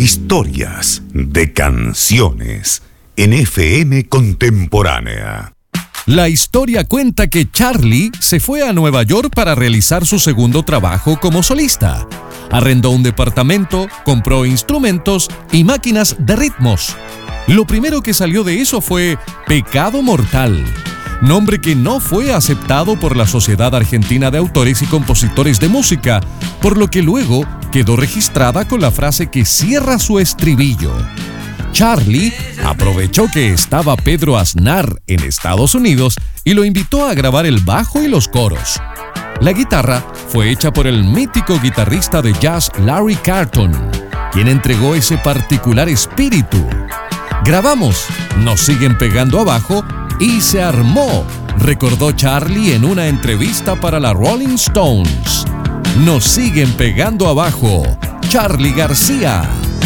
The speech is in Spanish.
Historias de canciones en FM Contemporánea. La historia cuenta que Charlie se fue a Nueva York para realizar su segundo trabajo como solista. Arrendó un departamento, compró instrumentos y máquinas de ritmos. Lo primero que salió de eso fue Pecado Mortal, nombre que no fue aceptado por la Sociedad Argentina de Autores y Compositores de Música, por lo que luego quedó registrada con la frase que cierra su estribillo. Charlie aprovechó que estaba Pedro Aznar en Estados Unidos y lo invitó a grabar el bajo y los coros. La guitarra fue hecha por el mítico guitarrista de jazz Larry Carlton, quien entregó ese particular espíritu. Grabamos Nos siguen pegando abajo y se armó, recordó Charlie en una entrevista para la Rolling Stones. Nos siguen pegando abajo, Charly García.